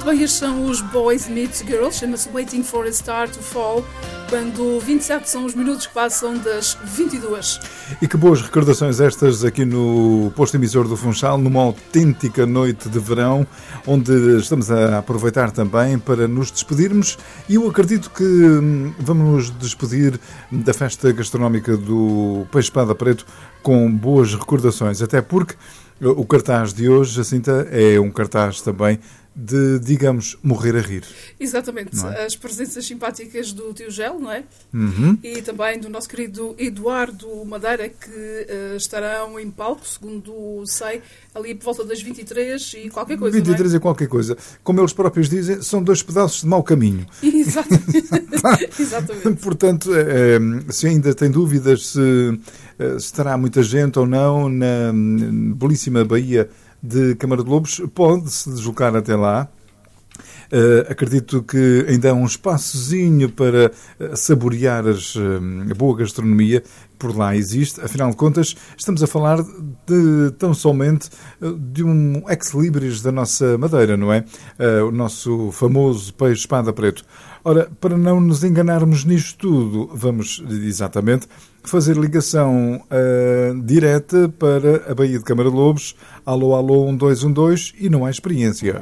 bem, estes são os Boys Meets Girls, chama-se Waiting for a Star to Fall, quando 27 são os minutos que passam das 22. E que boas recordações estas aqui no posto emissor do Funchal, numa autêntica noite de verão, onde estamos a aproveitar também para nos despedirmos, e eu acredito que vamos nos despedir da festa gastronómica do Peixe Espada Preto com boas recordações, até porque o cartaz de hoje, Jacinta, é um cartaz também de, digamos, morrer a rir. Exatamente. É? As presenças simpáticas do tio Gel, não é? Uhum. E também do nosso querido Eduardo Madeira, que estarão em palco, segundo sei, ali por volta das 23 e qualquer coisa, 23 não é? e qualquer coisa. Como eles próprios dizem, são 2 pedaços de mau caminho. Exatamente. Exatamente. Portanto, se ainda tem dúvidas se estará muita gente ou não na belíssima Baía de Câmara de Lobos, pode-se deslocar até lá. Acredito que ainda há um espaçozinho para saborear a boa gastronomia por lá existe. Afinal de contas, estamos a falar de tão somente de um ex-libris da nossa Madeira, não é? O nosso famoso peixe espada preto. Ora, para não nos enganarmos nisto tudo, vamos exatamente fazer ligação direta para a Baía de Câmara de Lobos. Alô, alô, 1212, e não há experiência.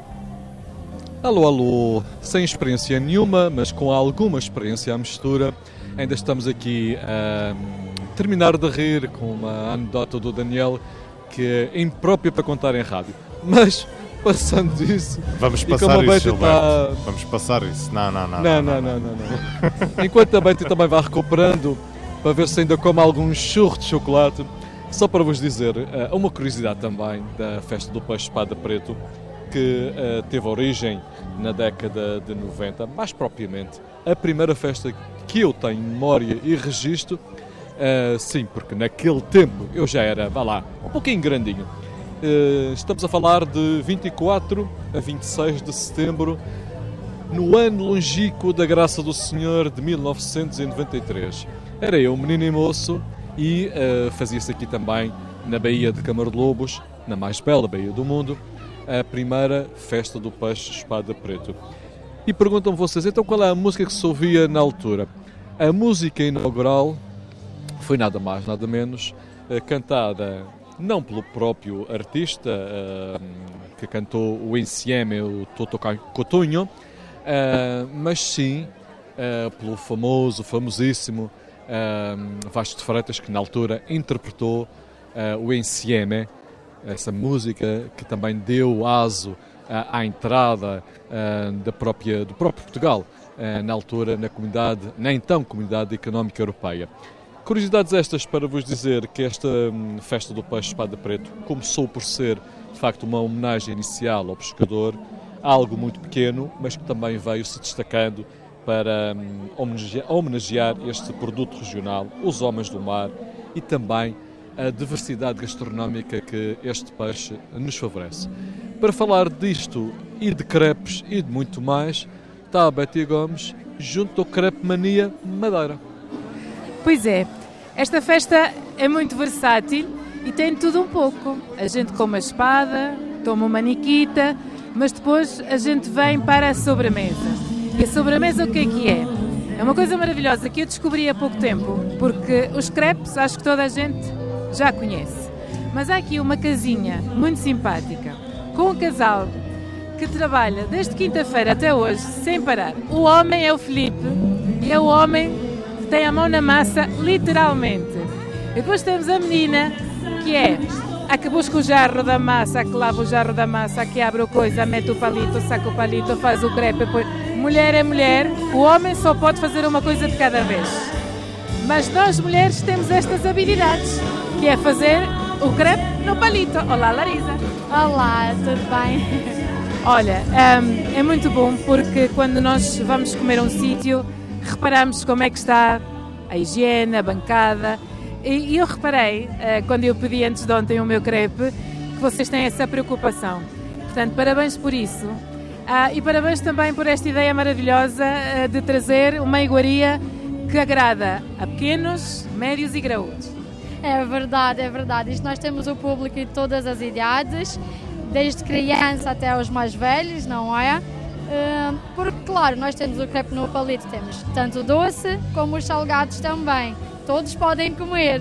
Alô, alô, sem experiência nenhuma, mas com alguma experiência à mistura. Ainda estamos aqui a terminar de rir com uma anedota do Daniel que é imprópria para contar em rádio. Mas, passando disso... Vamos passar isso, Gilberto. Vamos passar isso. Não. Enquanto a Betty também vai recuperando para ver se ainda come alguns churros de chocolate, só para vos dizer uma curiosidade também da festa do Peixe Espada Preto, que teve origem na década de 90, mais propriamente a primeira festa que eu tenho memória e registro, sim, porque naquele tempo eu já era, vá lá, um pouquinho grandinho. Estamos a falar de 24 a 26 de setembro, no ano longínquo da graça do Senhor de 1993. Era eu, menino e moço, e fazia-se aqui também na Baía de Câmara de Lobos, na mais bela baía do mundo, a primeira festa do Peixe Espada Preto. E perguntam-me vocês, então qual é a música que se ouvia na altura? A música inaugural foi nada mais, nada menos, cantada não pelo próprio artista que cantou o Insieme, o Toto Cotunho, mas sim pelo famosíssimo Vasco de Freitas, que na altura interpretou o Insieme, essa música que também deu aso à entrada do próprio Portugal, na altura na então Comunidade Económica Europeia. Curiosidades estas para vos dizer que esta festa do Peixe Espada Preto começou por ser, de facto, uma homenagem inicial ao pescador, algo muito pequeno, mas que também veio se destacando para homenagear este produto regional, os homens do mar, e também a diversidade gastronómica que este peixe nos favorece. Para falar disto e de crepes e de muito mais, está a Betty Gomes junto ao Crepe Mania Madeira. Pois é, esta festa é muito versátil e tem tudo um pouco. A gente come a espada, toma uma niquita, mas depois a gente vem para a sobremesa. E a sobremesa o que é? É uma coisa maravilhosa que eu descobri há pouco tempo, porque os crepes acho que toda a gente já conhece. Mas há aqui uma casinha muito simpática, com um casal que trabalha desde quinta-feira até hoje, sem parar. O homem é o Filipe e é o homem que tem a mão na massa, literalmente. E depois temos a menina, que é a que busca o jarro da massa, a que lava o jarro da massa, a que abre a coisa, mete o palito, saca o palito, faz o crepe. Depois... Mulher é mulher, o homem só pode fazer uma coisa de cada vez. Mas nós mulheres temos estas habilidades, que é fazer o crepe no palito. Olá, Larisa. Olá, tudo bem? Olha, é muito bom porque quando nós vamos comer a um sítio, reparamos como é que está a higiene, a bancada. E eu reparei, quando eu pedi antes de ontem o meu crepe, que vocês têm essa preocupação. Portanto, parabéns por isso. E parabéns também por esta ideia maravilhosa de trazer uma iguaria que agrada a pequenos, médios e graúdos. É verdade. Isto nós temos o público de todas as idades, desde criança até os mais velhos, não é? Porque, claro, nós temos o crepe no palito, temos tanto o doce como os salgados também. Todos podem comer.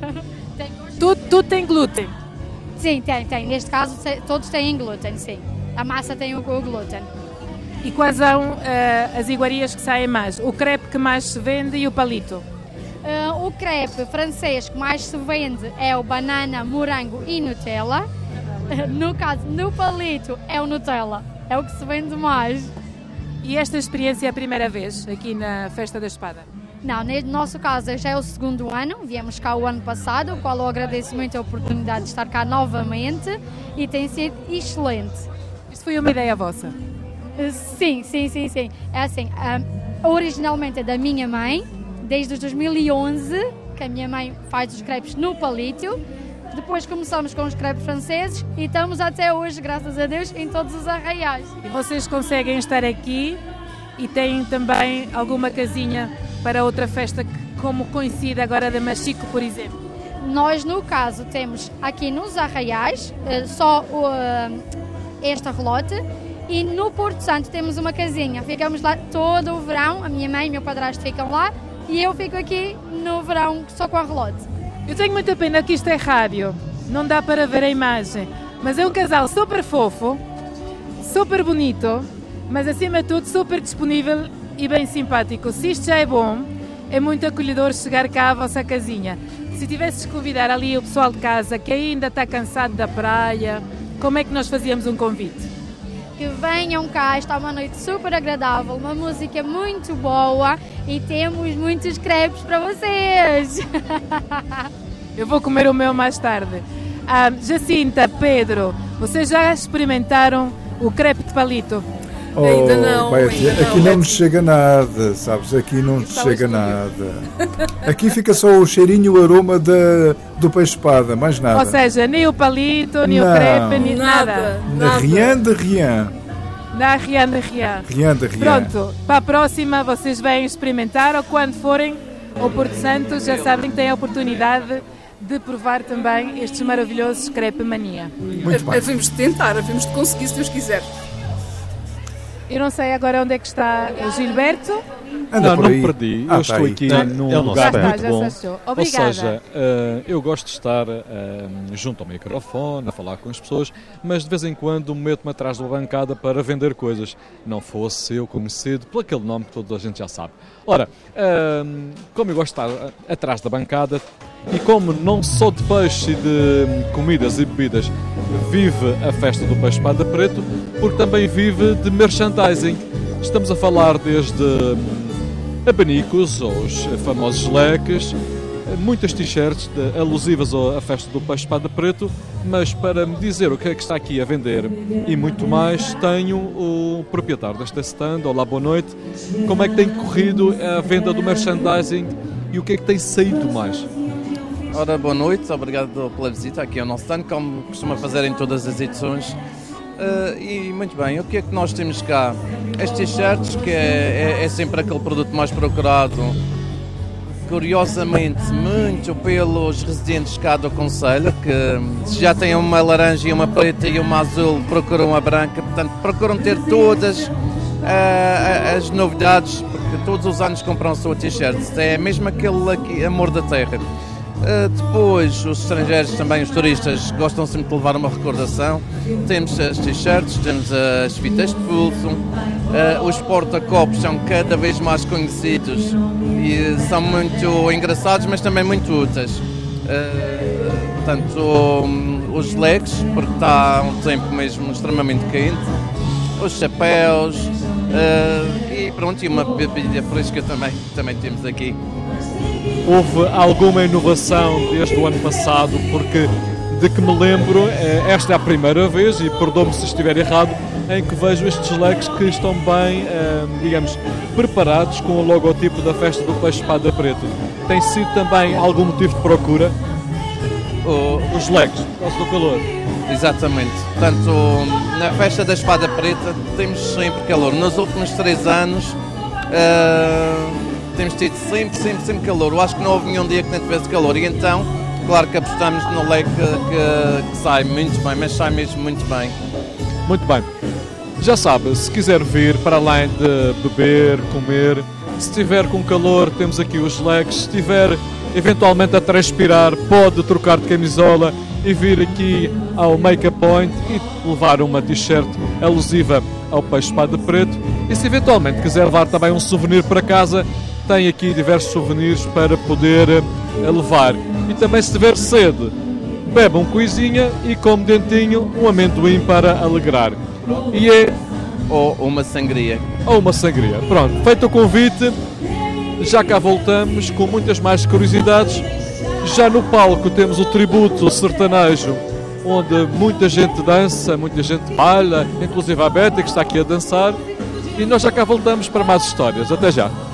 Tudo tem glúten? Sim, tem. Neste caso, todos têm glúten, sim. A massa tem o glúten. E quais são as iguarias que saem mais? O crepe que mais se vende e o palito? O crepe francês que mais se vende é o banana, morango e Nutella. No caso, no palito é o Nutella. É o que se vende mais. E esta experiência é a primeira vez aqui na Festa da Espada? Não, no nosso caso já é o segundo ano. Viemos cá o ano passado, o qual eu agradeço muito a oportunidade de estar cá novamente e tem sido excelente. Isto foi uma ideia vossa? Sim. É assim, originalmente é da minha mãe, desde 2011, que a minha mãe faz os crepes no palito. Depois começamos com os crepes franceses e estamos até hoje, graças a Deus, em todos os arraiais. E vocês conseguem estar aqui e têm também alguma casinha para outra festa como coincide agora da Machico, por exemplo? Nós, no caso, temos aqui nos arraiais só esta relote e no Porto Santo temos uma casinha. Ficamos lá todo o verão, a minha mãe e meu padrasto ficam lá e eu fico aqui no verão só com a relote. Eu tenho muita pena que isto é rádio, não dá para ver a imagem, mas é um casal super fofo, super bonito, mas acima de tudo super disponível e bem simpático. Se isto já é bom, é muito acolhedor chegar cá à vossa casinha. Se tivesses que convidar ali o pessoal de casa que ainda está cansado da praia, como é que nós fazíamos um convite? Que venham cá, está uma noite super agradável, uma música muito boa e temos muitos crepes para vocês. Eu vou comer o meu mais tarde. Jacinta, Pedro, vocês já experimentaram o crepe de palito? Ainda não. Aqui não nos chega nada, sabes? Aqui não nos chega nada. Aqui fica só o cheirinho e o aroma do peixe-espada, mais nada. Ou seja, nem o palito, nem o crepe, nem nada. Rien de rien. Rien de rien. Rien de rien. Pronto, para a próxima vocês vêm experimentar ou quando forem ao Porto Santo já sabem que têm a oportunidade de provar também estes maravilhosos crepe mania. Muito bem. Havemos de tentar, havemos de conseguir se Deus quiser. Eu não sei agora onde é que está o Gilberto. Não me perdi. Eu estou aqui num lugar muito bom. Obrigada. Ou seja, eu gosto de estar junto ao microfone, a falar com as pessoas, mas de vez em quando meto-me atrás de uma bancada para vender coisas. Não fosse eu conhecido por aquele nome que toda a gente já sabe. Ora, como eu gosto de estar atrás da bancada e como não só de peixe e de comidas e bebidas vive a festa do Peixe-Espada Preto, porque também vive de merchandising. Estamos a falar desde abanicos, os famosos leques, muitas t-shirts alusivas à festa do Peixe-Espada Preto, mas para me dizer o que é que está aqui a vender e muito mais, tenho o proprietário desta stand. Olá, boa noite. Como é que tem corrido a venda do merchandising e o que é que tem saído mais? Ora, boa noite, obrigado pela visita aqui ao nosso stand, como costuma fazer em todas as edições. E muito bem, o que é que nós temos cá? As t-shirts, que é sempre aquele produto mais procurado, curiosamente, muito pelos residentes cá do concelho, que se já têm uma laranja e uma preta e uma azul, procuram a branca, portanto procuram ter todas as novidades, porque todos os anos compram a sua t-shirt. É mesmo aquele aqui, amor da terra. Depois, os estrangeiros também, os turistas, gostam sempre de levar uma recordação. Temos as t-shirts, temos as fitas de pulso, os porta-copos são cada vez mais conhecidos e são muito engraçados, mas também muito úteis. Portanto, os leques, porque está um tempo mesmo extremamente quente, os chapéus e pronto, e uma bebida fresca também temos aqui. Houve alguma inovação desde o ano passado, porque de que me lembro, esta é a primeira vez, e perdoe-me se estiver errado, em que vejo estes leques que estão bem, digamos, preparados com o logotipo da festa do Peixe-Espada Preto. Tem sido também algum motivo de procura? Os leques, por causa do calor. Exatamente. Portanto, na festa da Espada Preta temos sempre calor. Nos últimos 3 anos temos tido sempre calor. Eu acho que não houve nenhum dia que não tivesse calor. E então, claro que apostamos no leque que sai muito bem, mas sai mesmo muito bem. Muito bem. Já sabe, se quiser vir, para além de beber, comer, se estiver com calor, temos aqui os leques. Se estiver eventualmente a transpirar, pode trocar de camisola e vir aqui ao Make-up Point e levar uma t-shirt alusiva ao Peixe Espada Preto. E se eventualmente quiser levar também um souvenir para casa, tem aqui diversos souvenirs para poder levar. E também, se tiver sede, bebe um coisinha e come dentinho um amendoim para alegrar. E é... Ou uma sangria. Ou uma sangria. Pronto, feito o convite, já cá voltamos com muitas mais curiosidades. Já no palco temos o tributo sertanejo, onde muita gente dança, muita gente baila, inclusive a Beta, que está aqui a dançar. E nós já cá voltamos para mais histórias. Até já.